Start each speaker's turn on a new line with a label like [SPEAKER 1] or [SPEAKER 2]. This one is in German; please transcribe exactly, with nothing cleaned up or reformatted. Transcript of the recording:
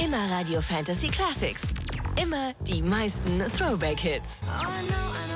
[SPEAKER 1] Immer Radio Fantasy Classics. Immer die meisten Throwback-Hits.
[SPEAKER 2] Oh, I know, I know.